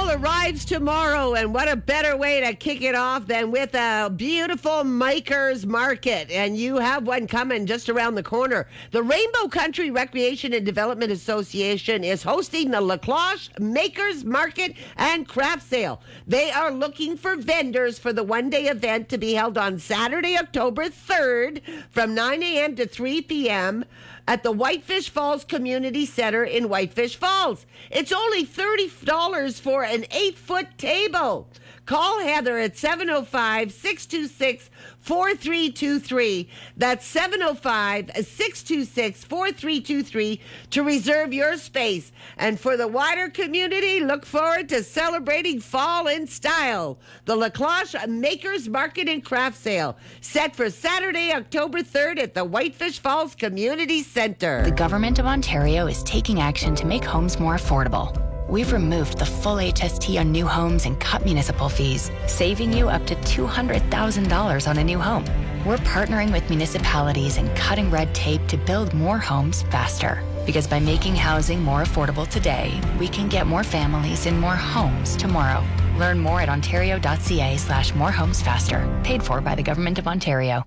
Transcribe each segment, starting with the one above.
Fall arrives tomorrow, and what a better way to kick it off than with a beautiful Makers Market. And you have one coming just around the corner. The Rainbow Country Recreation and Development Association is hosting the La Cloche Makers Market and Craft Sale. They are looking for vendors for the one-day event to be held on Saturday, October 3rd from 9 a.m. to 3 p.m. at the Whitefish Falls Community Center in Whitefish Falls. It's only $30 for an 8-foot table. Call Heather at 705-626-4323. That's 705-626-4323 to reserve your space. And for the wider community, look forward to celebrating fall in style. The La Cloche Makers Market and Craft Sale, set for Saturday, October 3rd at the Whitefish Falls Community Center. The Government of Ontario is taking action to make homes more affordable. We've removed the full HST on new homes and cut municipal fees, saving you up to $200,000 on a new home. We're partnering with municipalities and cutting red tape to build more homes faster. Because by making housing more affordable today, we can get more families in more homes tomorrow. Learn more at ontario.ca/morehomesfaster. Paid for by the Government of Ontario.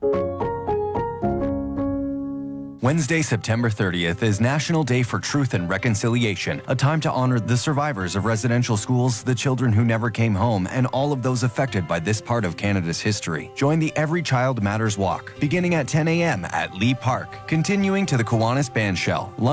Wednesday, September 30th is National Day for Truth and Reconciliation, a time to honor the survivors of residential schools, the children who never came home, and all of those affected by this part of Canada's history. Join the Every Child Matters Walk, beginning at 10 a.m. at Lee Park, continuing to the Kiwanis Bandshell.